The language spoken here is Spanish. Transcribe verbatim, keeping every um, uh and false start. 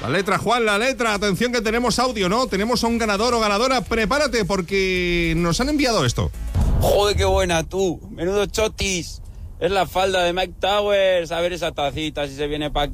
La letra, Juan, la letra. Atención que tenemos audio, ¿no? Tenemos a un ganador o ganadora. Prepárate porque nos han enviado esto. Joder, qué buena tú. Menudo chotis. Es la falda de Mike Towers. A ver esa tacita si se viene pa' aquí.